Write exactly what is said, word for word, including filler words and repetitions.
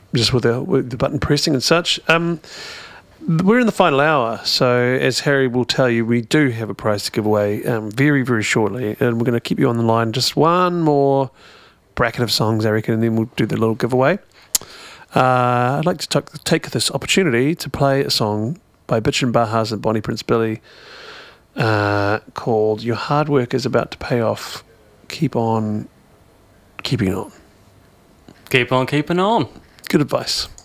just with the, with the button pressing and such. Um, we're in the final hour, so as Harry will tell you, we do have a prize to give away um, very, very shortly, and we're going to keep you on the line just one more bracket of songs, I reckon, and then we'll do the little giveaway. Uh, I'd like to t- take this opportunity to play a song by Bitchin' Bahas and Bonnie Prince Billy uh, called Your Hard Work is About to Pay Off. Keep on keeping on. Keep on keeping on. Good advice.